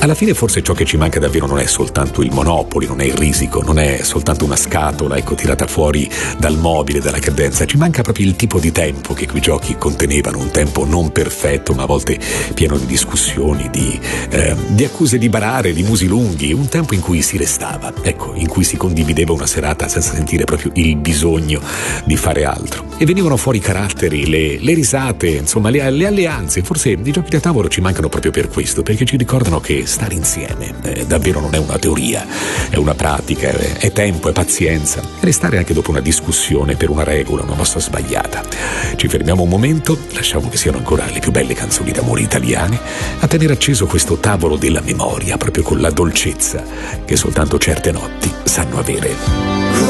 alla fine forse ciò che ci manca davvero non è soltanto il Monopoly, non è il risico, non è soltanto una scatola, ecco, tirata fuori dal mobile, dalla credenza. Ci manca proprio il tipo di tempo che quei giochi contenevano, un tempo non perfetto, ma a volte pieno di discussioni, di accuse di barare, di musi lunghi, un tempo in cui si restava, ecco, in cui si condivideva una serata senza sentire proprio il bisogno di fare altro. E venivano fuori i caratteri, le risate, insomma le alleanze. Forse i giochi da tavolo ci mancano proprio per questo, perché ci ricordano che stare insieme davvero non è una teoria, è una pratica, è tempo, è pazienza, è restare anche dopo una discussione per una regola, una mossa sbagliata. Ci fermiamo un momento, lasciamo che siano ancora le più belle canzoni d'amore italiane a tenere acceso questo tavolo della memoria, proprio con la dolcezza che soltanto certe notti sanno avere.